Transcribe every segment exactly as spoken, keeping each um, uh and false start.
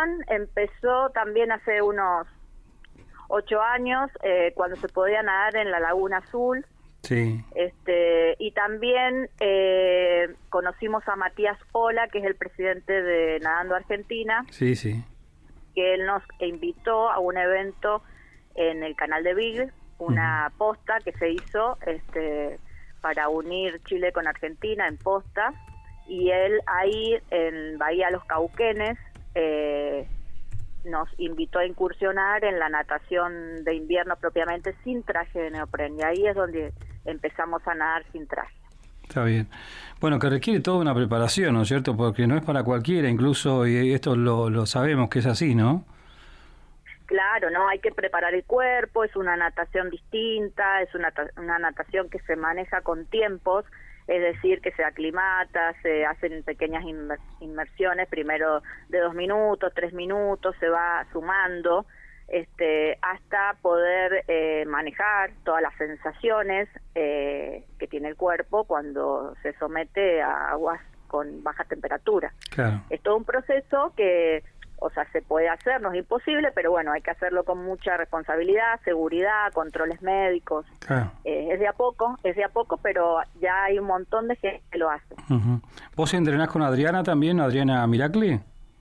natación empezó también hace unos ocho años, eh, cuando se podía nadar en la Laguna Azul. Sí. Este, y también eh, conocimos a Matías Ola, que es el presidente de Nadando Argentina. Sí, sí. Que él nos invitó a un evento en el canal de Big, una uh-huh. posta que se hizo este, para unir Chile con Argentina en posta, y él ahí en Bahía Los Cauquenes eh, nos invitó a incursionar en la natación de invierno propiamente sin traje de neopren, y ahí es donde empezamos a nadar sin traje. Está bien. Bueno, que requiere toda una preparación, ¿no es cierto? Porque no es para cualquiera, incluso, y esto lo, lo sabemos que es así, ¿no? Claro, no, hay que preparar el cuerpo, es una natación distinta, es una, una natación que se maneja con tiempos, es decir, que se aclimata, se hacen pequeñas inmer- inmersiones, primero de dos minutos, tres minutos, se va sumando, este hasta poder eh, manejar todas las sensaciones eh, que tiene el cuerpo cuando se somete a aguas con baja temperatura. Claro. Es todo un proceso que, o sea, se puede hacer, no es imposible, pero bueno, hay que hacerlo con mucha responsabilidad, seguridad, controles médicos. Claro. Eh, es de a poco, es de a poco, pero ya hay un montón de gente que lo hace. Uh-huh. ¿Vos entrenás con Adriana también, Adriana Miracli?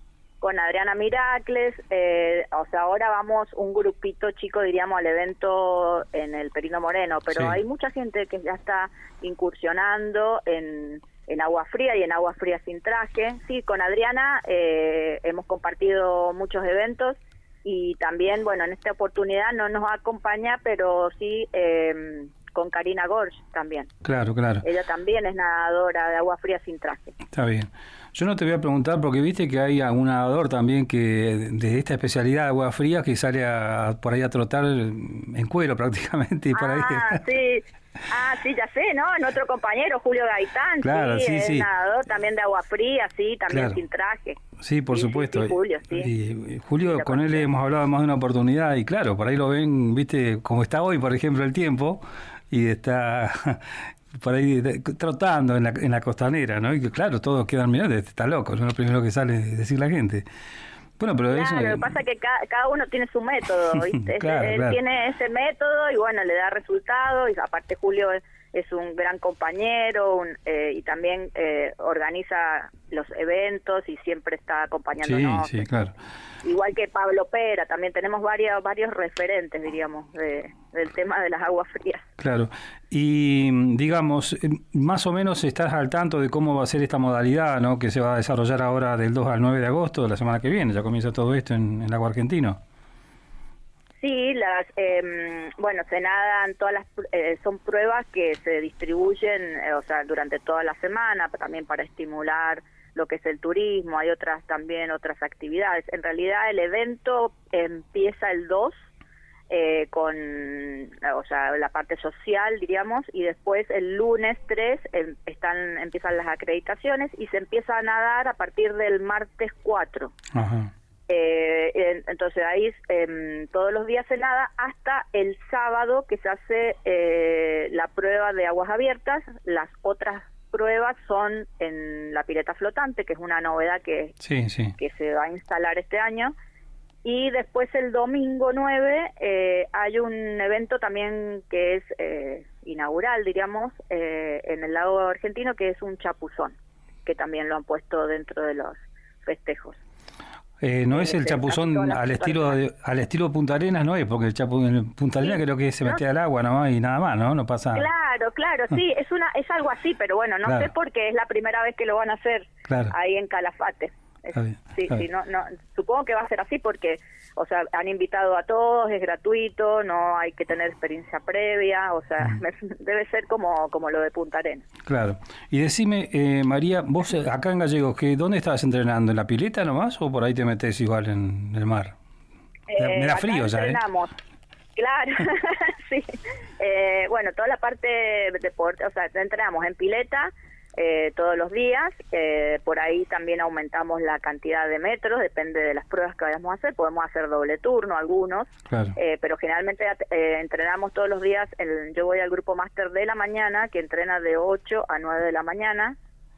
Con Adriana Miracles, eh, o sea, ahora vamos un grupito chico, diríamos, al evento en el Perino Moreno, pero sí. Hay mucha gente que ya está incursionando en, en agua fría y en agua fría sin traje. Sí, con Adriana eh, hemos compartido muchos eventos y también, bueno, en esta oportunidad no nos acompaña, pero sí eh, con Karina Gorge también. Claro, claro. Ella también es nadadora de agua fría sin traje. Está bien. Yo no te voy a preguntar porque viste que hay algún nadador también que de esta especialidad de agua fría que sale a, por ahí a trotar en cuero prácticamente y por ahí. Ah, sí. Ah, sí, ya sé, ¿no? En otro compañero, Julio Gaitán, claro, sí, sí, es sí. nadador también de agua fría, sí, también claro. sin traje. Sí, por sí, supuesto. Sí, sí, Julio, sí. Y Julio, sí, con él hemos hablado más de una oportunidad y claro, por ahí lo ven, viste, como está hoy, por ejemplo, el tiempo, y está por ahí trotando en la, en la costanera, ¿no? Y que claro, todos quedan mirando, está loco, no es lo primero que sale decir la gente. Bueno, pero claro, eso... lo que pasa es que cada, cada uno tiene su método, ¿viste? claro, él claro. tiene ese método y bueno, le da resultado, y aparte Julio es, es un gran compañero un, eh, y también eh, organiza los eventos y siempre está acompañándonos. Sí, sí, claro. Igual que Pablo Pera, también tenemos varios varios referentes, diríamos, de, del tema de las aguas frías. Claro. Y, digamos, más o menos estás al tanto de cómo va a ser esta modalidad, ¿no? Que se va a desarrollar ahora del dos al nueve de agosto, de la semana que viene. Ya comienza todo esto en, en el agua argentino. Sí, las eh, bueno, se nadan todas las eh, son pruebas que se distribuyen, eh, o sea, durante toda la semana, también para estimular lo que es el turismo. Hay otras también otras actividades. En realidad el evento empieza el dos eh, con, o sea, la parte social, diríamos, y después el lunes tres eh, están empiezan las acreditaciones y se empieza a nadar a partir del martes cuatro. Ajá. Eh, entonces ahí eh, todos los días se nada hasta el sábado que se hace eh, la prueba de aguas abiertas. Las otras pruebas son en la pileta flotante, que es una novedad que, sí, sí. que se va a instalar este año. Y después el domingo nueve eh, hay un evento también que es eh, inaugural, diríamos, eh, en el lago argentino, que es un chapuzón, que también lo han puesto dentro de los festejos. Eh, no es el chapuzón al estilo de, al estilo Punta Arenas, no es, porque el chapuzón en Punta Arenas sí, creo que se ¿no? mete al agua nomás y nada más, ¿no? No pasa. Claro, claro, sí, es una es algo así, pero bueno, no claro. sé por qué es la primera vez que lo van a hacer claro. ahí en Calafate. Es, bien, sí, sí, no, no, supongo que va a ser así porque, o sea, han invitado a todos, es gratuito, no hay que tener experiencia previa, o sea, mm. debe ser como como lo de Punta Arenas. Claro. Y decime, eh, María, vos acá en Gallegos, ¿qué, ¿dónde estabas entrenando? ¿En la pileta nomás o por ahí te metes igual en el mar? Eh, Me da frío ya, entrenamos. ¿eh? Claro, sí. Eh, bueno, toda la parte de deporte, o sea, entrenamos en pileta, Eh, todos los días, eh, por ahí también aumentamos la cantidad de metros, depende de las pruebas que vayamos a hacer, podemos hacer doble turno algunos, claro. eh, pero generalmente eh, entrenamos todos los días, el, yo voy al grupo máster de la mañana, que entrena de ocho a nueve de la mañana,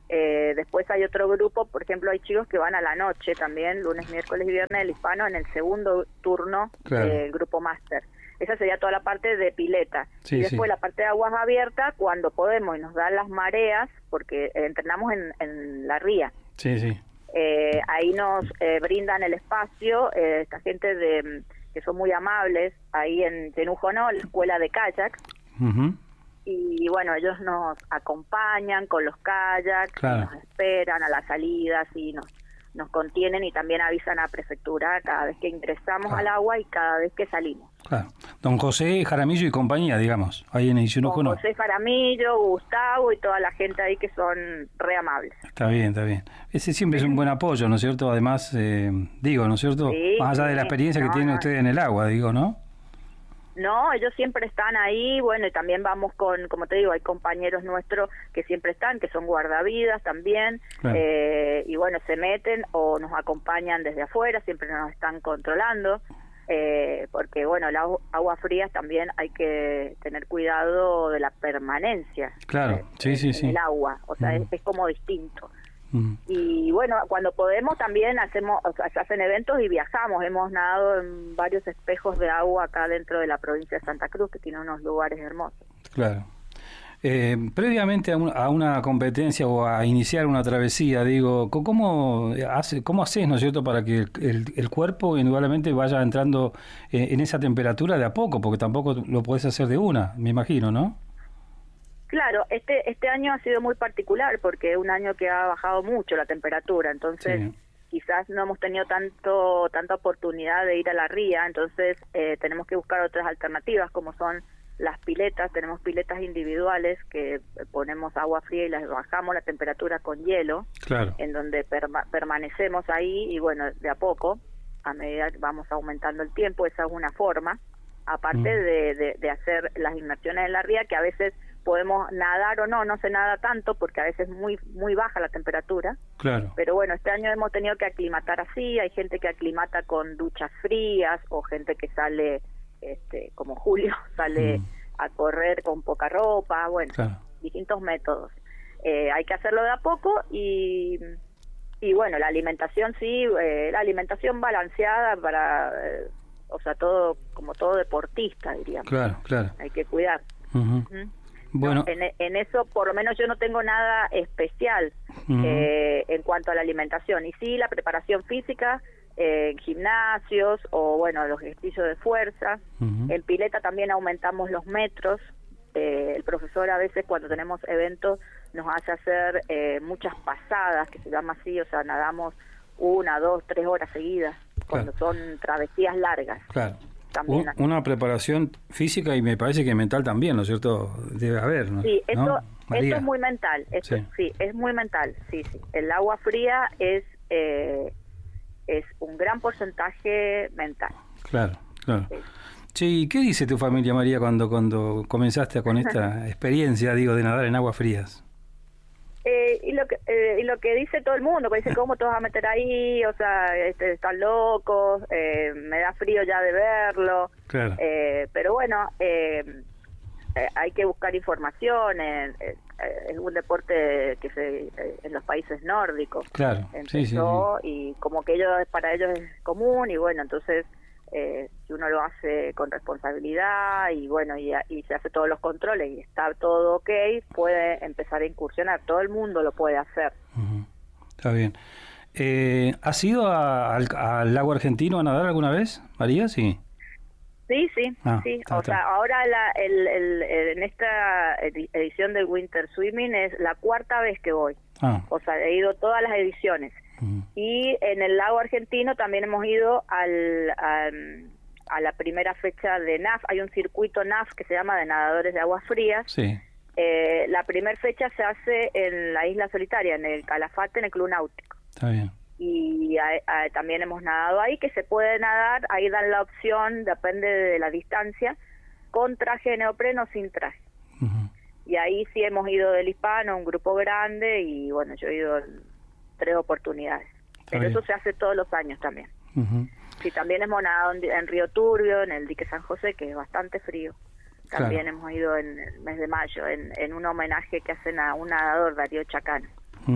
Eh, después hay otro grupo, por ejemplo, hay chicos que van a la noche también, lunes, miércoles y viernes, el hispano en el segundo turno claro. del grupo máster. Esa sería toda la parte de pileta. Sí, y después sí. la parte de aguas abiertas, cuando podemos y nos dan las mareas, porque eh, entrenamos en, en la ría. Sí, sí. Eh, ahí nos eh, brindan el espacio, eh, esta gente de que son muy amables, ahí en Tenujono, la escuela de kayak. Uh-huh. Y bueno, ellos nos acompañan con los kayaks, claro. nos esperan a las salidas y nos nos contienen y también avisan a prefectura cada vez que ingresamos claro. al agua y cada vez que salimos. Claro. Don José Jaramillo y compañía, digamos, ahí en Isunuco. Don José Jaramillo, Gustavo y toda la gente ahí que son re amables. Está bien, está bien. Ese siempre es un buen apoyo, ¿no es cierto? Además, eh, digo, ¿no es cierto? Sí, más allá sí. de la experiencia no, que tienen no. ustedes en el agua, digo, ¿no? No, ellos siempre están ahí, bueno, y también vamos con, como te digo, hay compañeros nuestros que siempre están, que son guardavidas también, claro. eh, y bueno, se meten o nos acompañan desde afuera, siempre nos están controlando, eh, porque bueno, el agua, agua fría también hay que tener cuidado de la permanencia claro. eh, sí, en, sí, en sí. el agua, o sea, Mm. es, es como distinto. Mm. Y bueno, cuando podemos también hacemos, o sea, se hacen eventos y viajamos. Hemos nadado en varios espejos de agua acá dentro de la provincia de Santa Cruz, que tiene unos lugares hermosos. Claro. Eh, previamente a, un, a una competencia o a iniciar una travesía, digo, ¿cómo, hace, cómo haces, ¿no es cierto?, para que el, el, el cuerpo indudablemente vaya entrando en, en esa temperatura de a poco, porque tampoco lo podés hacer de una, me imagino, ¿no? Claro, este este año ha sido muy particular porque es un año que ha bajado mucho la temperatura, entonces Sí. quizás no hemos tenido tanto tanta oportunidad de ir a la ría, entonces eh, tenemos que buscar otras alternativas como son las piletas. Tenemos piletas individuales que ponemos agua fría y las bajamos la temperatura con hielo, Claro. en donde perma- permanecemos ahí y bueno, de a poco, a medida que vamos aumentando el tiempo, esa es una forma, aparte Mm. de, de, de hacer las inmersiones en la ría, que a veces podemos nadar o no, no se nada tanto porque a veces es muy, muy baja la temperatura, Claro. pero bueno, este año hemos tenido que aclimatar así, hay gente que aclimata con duchas frías o gente que sale, este, como Julio, sale Mm. a correr con poca ropa, bueno, Claro. distintos métodos. Eh, hay que hacerlo de a poco y, y bueno, la alimentación sí, eh, la alimentación balanceada para, eh, o sea, todo, como todo deportista, diríamos. Claro, claro. Hay que cuidar. Uh-huh. ¿Mm? Bueno, No, en, en eso, por lo menos yo no tengo nada especial uh-huh. eh, en cuanto a la alimentación. Y sí, la preparación física, eh, en gimnasios o, bueno, los ejercicios de fuerza. Uh-huh. En pileta también aumentamos los metros. Eh, el profesor a veces cuando tenemos eventos nos hace hacer eh, muchas pasadas, que se llama así, o sea, nadamos una, dos, tres horas seguidas, cuando Claro. son travesías largas. Claro. También Un- así. una preparación física y me parece que mental también, ¿no es cierto? Debe haber, ¿no? Sí, eso, ¿No, eso María? es muy mental. Esto, Sí. sí. es muy mental. Sí, sí. El agua fría es eh, es un gran porcentaje mental. Claro, claro. Sí. Che, ¿y qué dice tu familia, María, cuando cuando comenzaste con esta experiencia, digo, de nadar en aguas frías? Eh, y lo que eh, y lo que dice todo el mundo, que dice, ¿cómo te vas a meter ahí? O sea, este, están locos, eh, me da frío ya de verlo. Claro. Eh, pero bueno, eh, eh, hay que buscar información. eh, eh, es un deporte que se eh, en los países nórdicos Claro, empezó, sí, sí, sí. y como que ellos para ellos es común y bueno, entonces eh, si uno lo hace con responsabilidad y bueno y, y se hace todos los controles y está todo ok, puede empezar a incursionar. Todo el mundo lo puede hacer. Uh-huh. Está bien. Eh, ¿Has ido a- al, al lago argentino a nadar alguna vez, María? Sí. Sí, sí, Ah, sí. está, O está. sea, ahora la, el, el, el- en esta edi- edición del Winter Swimming es la cuarta vez que voy. Ah. O sea, he ido todas las ediciones. Uh-huh. Y en el lago argentino también hemos ido al, al- a la primera fecha de N A F. Hay un circuito N A F que se llama de nadadores de aguas frías. Sí. Eh, la primera fecha se hace en la Isla Solitaria, en el Calafate, en el Club Náutico. Está bien. Y a- a- también hemos nadado ahí, que se puede nadar, ahí dan la opción, depende de la distancia, con traje de neopreno o sin traje. Uh-huh. Y ahí sí hemos ido del hispano, un grupo grande, y bueno, yo he ido en tres oportunidades. Está Pero bien. eso se hace todos los años también. Uh-huh. Sí, también hemos nadado en, en Río Turbio, en el dique San José, que es bastante frío. También Claro. hemos ido en el mes de mayo, en, en un homenaje que hacen a un nadador, Darío Chacana. Uh-huh.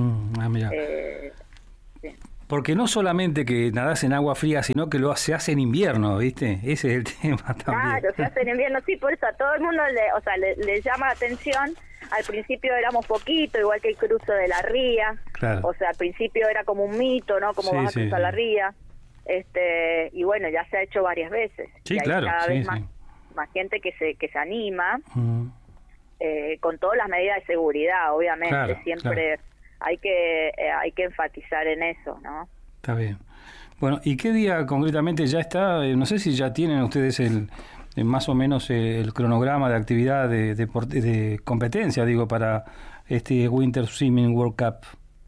Ah, mira. Eh, sí. Porque no solamente que nadás en agua fría, sino que lo se hace en invierno, ¿viste? Ese es el tema también. Claro, se hace en invierno, sí, por eso a todo el mundo le, o sea, le, le llama la atención. Al principio éramos poquito, igual que el cruce de la ría. Claro. O sea, al principio era como un mito, ¿no? Como Sí, vas a sí, cruzar sí. la ría. Este, y bueno, ya se ha hecho varias veces. Sí, y hay claro, cada sí, vez sí. más, más gente que se que se anima, Mm. eh, con todas las medidas de seguridad, obviamente. Claro, Siempre claro. hay que eh, hay que enfatizar en eso, ¿no? Está bien. Bueno, ¿y qué día concretamente ya está? Eh, no sé si ya tienen ustedes el eh, más o menos eh, el cronograma de actividad de, de, por- de competencia, digo, para este Winter Swimming World Cup.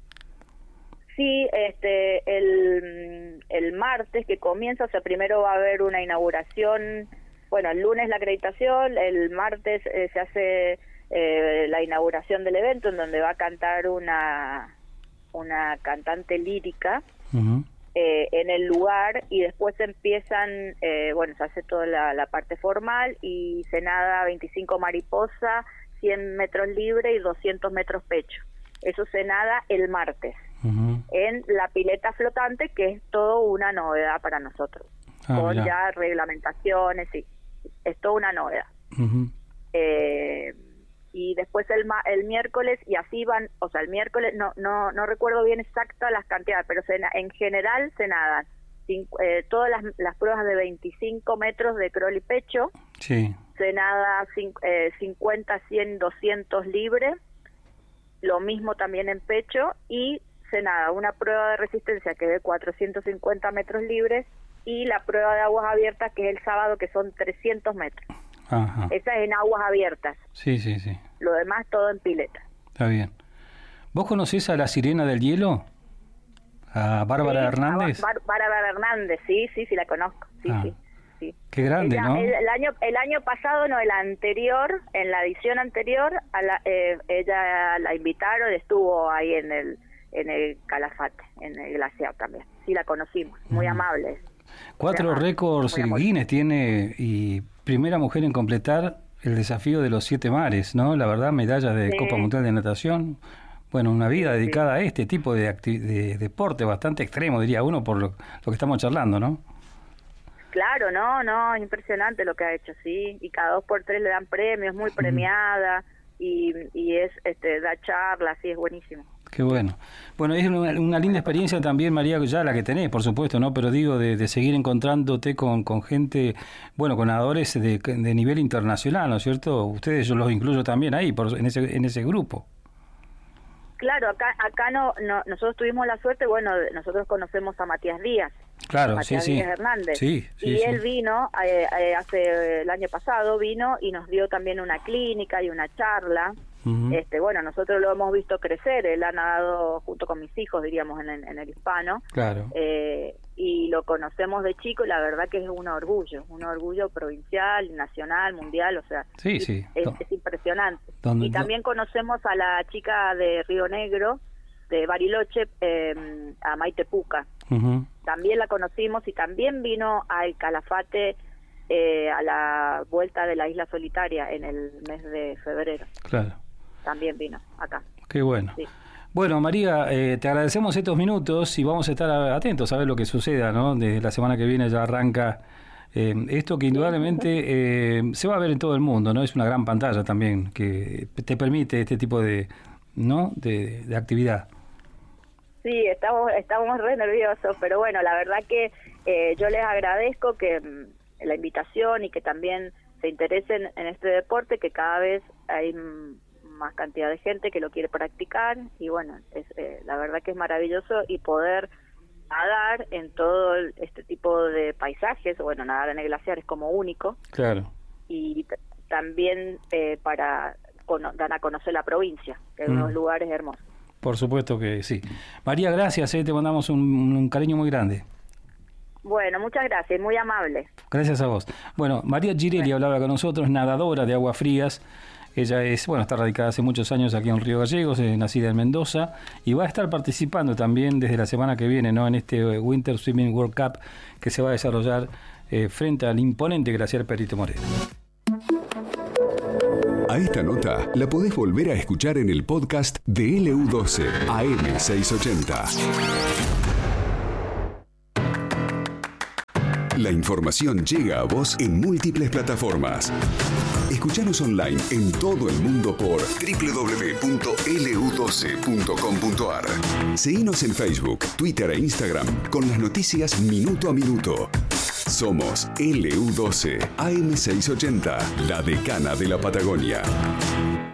Sí, este, el, el martes que comienza, o sea, primero va a haber una inauguración, bueno, el lunes la acreditación, el martes eh, se hace eh, la inauguración del evento en donde va a cantar una, una cantante lírica Ujú. eh, en el lugar y después empiezan, eh, bueno, se hace toda la, la parte formal y se nada veinticinco mariposa, cien metros libre y doscientos metros pecho. Eso se nada el martes. Ujú. En la pileta flotante, que es todo una novedad para nosotros, Ah, con mirá. ya reglamentaciones, sí, es toda una novedad. Ujú. Eh, y después el ma- el miércoles, y así van, o sea, el miércoles, no no no recuerdo bien exacta las cantidades, pero se, na- en general se nadan cincu- eh, todas las, las pruebas de veinticinco metros de crawl y pecho, Sí. se nada cin- eh, cincuenta, cien, doscientos libre, lo mismo también en pecho, y se nada una prueba de resistencia que es de cuatrocientos cincuenta metros libres y la prueba de aguas abiertas que es el sábado que son trescientos metros. Ajá. Esa es en aguas abiertas, Sí, sí, sí. lo demás todo en pileta. Está bien. ¿Vos conocés a la Sirena del Hielo? ¿A Bárbara Sí, Hernández? a Bar- Bárbara Hernández, sí, sí, sí la conozco, sí, Ah. sí, sí. Qué grande, Ella- ¿no? el, el año el año pasado, no, el anterior, en la edición anterior, a la, eh, ella la invitaron, estuvo ahí en el en el Calafate, en el glaciar también. Sí la conocimos, muy Mm. amable. Cuatro Muy récords muy amable. Guinness tiene y primera mujer en completar el desafío de los siete mares, ¿no? La verdad, medalla de Sí. Copa Mundial de Natación. Bueno, una vida Sí, sí. dedicada a este tipo de, acti- de deporte bastante extremo, diría uno, por lo, lo que estamos charlando, ¿no? Claro, no, no, es impresionante lo que ha hecho, sí. Y cada dos por tres le dan premios, muy premiada y, y es, este, da charlas, sí, es buenísimo. Qué bueno. Bueno, es una, una linda experiencia también, María, ya la que tenés, por supuesto, ¿no? Pero digo, de, de seguir encontrándote con, con gente, bueno, con nadadores de, de nivel internacional, ¿no es cierto? Ustedes, yo los incluyo también ahí, por, en, ese, en ese grupo. Claro, acá acá no, no nosotros tuvimos la suerte, bueno, nosotros conocemos a Matías Díaz, Claro, Matías sí, sí. Díaz Hernández, Sí, sí, y sí. él vino, eh, eh, hace el año pasado vino y nos dio también una clínica y una charla. Ujú. Este, bueno, nosotros lo hemos visto crecer, él ha nadado junto con mis hijos, diríamos, en, el- en el hispano, Claro. eh, y lo conocemos de chico y la verdad que es un orgullo, un orgullo provincial, nacional, mundial, o sea, Sí, sí. es, Do- es impresionante. donde- Y también conocemos a la chica de Río Negro, de Bariloche, eh, a Maite Puca, Ujú. también la conocimos y también vino al Calafate eh, a la vuelta de la Isla Solitaria en el mes de febrero, Claro. también vino acá. Qué bueno. Sí. Bueno, María, eh, te agradecemos estos minutos y vamos a estar atentos a ver lo que suceda, ¿no? Desde la semana que viene ya arranca eh, esto que indudablemente eh, se va a ver en todo el mundo, ¿no? Es una gran pantalla también que te permite este tipo de, ¿no? de, de actividad. Sí, estamos estamos re nerviosos, pero bueno, la verdad que eh, yo les agradezco que mm, la invitación y que también se interesen en este deporte, que cada vez hay mm, más cantidad de gente que lo quiere practicar y bueno, es eh, la verdad que es maravilloso y poder nadar en todo el- este tipo de paisajes, bueno, nadar en el glaciar es como único Claro. y t- también eh, para cono- dar a conocer la provincia, que hay Mm. unos lugares hermosos. Por supuesto que sí. María, gracias, eh, te mandamos un, un cariño muy grande. Bueno, muchas gracias, muy amable. Gracias a vos. Bueno, María Girelli hablaba con nosotros, nadadora de aguas frías. Ella es, bueno, está radicada hace muchos años aquí en Río Gallegos, es nacida en Mendoza y va a estar participando también desde la semana que viene, ¿no? En este Winter Swimming World Cup que se va a desarrollar eh, frente al imponente glaciar Perito Moreno. A esta nota la podés volver a escuchar en el podcast de L U doce A M seiscientos ochenta. La información llega a vos en múltiples plataformas. Escuchanos online en todo el mundo por doble u doble u doble u punto L U doce punto com punto A R. Seguinos en Facebook, Twitter e Instagram con las noticias minuto a minuto. Somos L U doce A M seiscientos ochenta, la decana de la Patagonia.